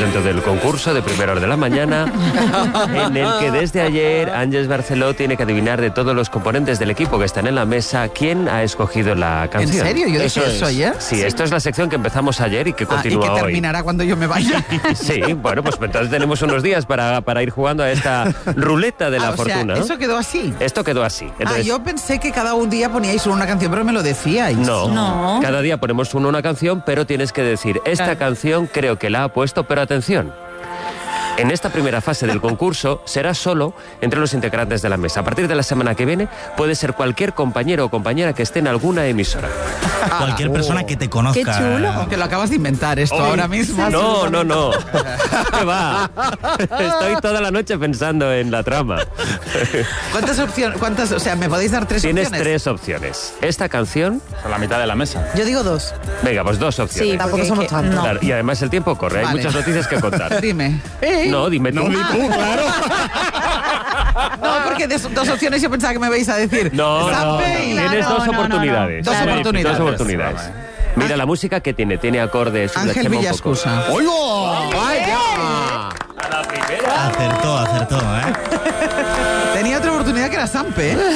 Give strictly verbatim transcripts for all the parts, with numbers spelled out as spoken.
dentro del concurso de primera hora de la mañana, en el que desde ayer Ángeles Barceló tiene que adivinar de todos los componentes del equipo que están en la mesa quién ha escogido la canción. ¿En serio? Yo dije eso, eso ayer. Sí, sí, esto es la sección que empezamos ayer y que continúa hoy. Ah, y que terminará hoy. cuando yo me vaya. Sí, bueno, pues entonces tenemos unos días para, para ir jugando a esta ruleta de la ah, o fortuna. Sea, ¿eso quedó así? Esto quedó así. Ah, Entonces, yo pensé que cada un día poníais solo una canción, pero me lo decíais. No, no. Cada día ponemos uno una canción, pero tienes que decir, esta Claro. canción creo que la ha puesto, pero atención. En esta primera fase del concurso será solo entre los integrantes de la mesa. A partir de la semana que viene puede ser cualquier compañero o compañera que esté en alguna emisora. Ah, cualquier persona oh. que te conozca. Qué chulo. Que lo acabas de inventar esto Hoy. ahora mismo. No, no, no. ¿Qué va? Estoy toda la noche pensando en la trama. ¿Cuántas opciones? ¿Cuántas? O sea, ¿me podéis dar tres Tienes opciones? tres opciones. Esta canción, A la mitad de la mesa. Yo digo dos. venga, pues dos opciones. Sí, Tampoco porque somos que- tantos. no. Claro, y además el tiempo corre, hay Vale. muchas noticias que contar. Dime. No, dime tú. claro. No, porque de dos opciones yo pensaba que me vais a decir. No, no, no. Sampe y- Tienes Claro, dos no, no, no. oportunidades. Dos Muy difícil, oportunidades. Dos oportunidades. Mira la música que tiene. Tiene acordes. una Ángel chema un poco. Villascusa. ¡Oigo! ¡Vaya! A la primera. Acertó, acertó, ¿eh? Tenía otra oportunidad que era Sampe. ¿eh?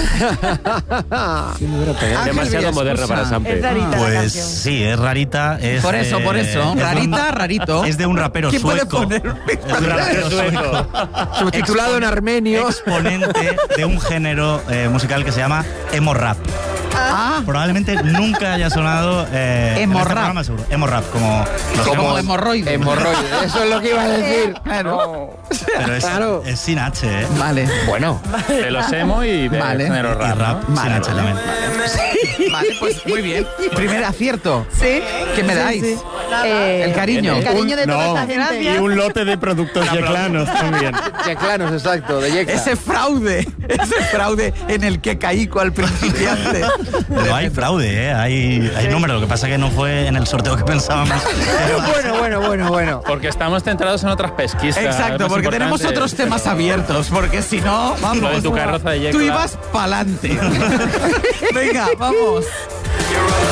Ángel Demasiado moderna Villascusa. para Sampe. Es rarita la Pues canción. sí, es rarita. Es, Por eso, por eso. es de un- Rarita, rarito. Es de un rapero ¿Quién puede sueco. poner? Es de un rapero sueco. Subtitulado en armenio. Exponente de un género eh, musical que se llama emo rap. Ah, Probablemente nunca haya sonado eh, en Emo este rap. programa, seguro. Emo rap, como los como emos, hemorroide. Hemorroide. Eso es lo que iba a decir. Claro. pero es, Claro. es sin H, ¿eh? Vale. Bueno. De los emo y de Vale. género Y rap. rap ¿no? sin H también. Vale, pues muy bien. Primer acierto. Sí. ¿Qué me Sí, dais? sí. Eh, El cariño. El cariño de toda No. esta gente. Y un lote de productos yeclanos también. Checlanos, exacto, de Yecla. Ese fraude, ese fraude en el que caí cual principiante. Pero hay fraude, ¿eh? Hay, hay número. Lo que pasa es que no fue en el sorteo que pensábamos. Bueno, bueno, bueno, bueno. Porque estamos centrados en otras pesquisas. Exacto, más porque tenemos importantes, otros temas pero- abiertos, porque si no, vamos. Lo de tu carroza de Tú Yecla. ibas pa'lante. Venga, vamos.